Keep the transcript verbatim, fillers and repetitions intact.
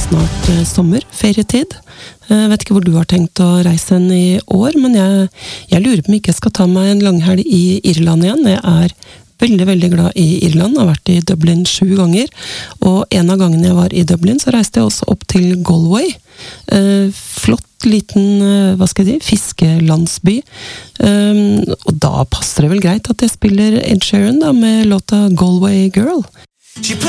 snart eh, sommer, ferietid. Jeg vet ikke hvor du har tenkt å reise en i år, men jeg, jeg lurer på om ikke jeg skal ta meg en langhelg i Irland igjen. Jeg er veldig, veldig glad i Irland, har vært i Dublin sju ganger, og en av gangene jeg var i Dublin, så reiste jeg også opp til Galway. Eh, flott liten, hva skal jeg si, fiskelandsby. Um, og da passer det vel greit at jeg spiller Ed Sheeran da, med låta Galway Girl.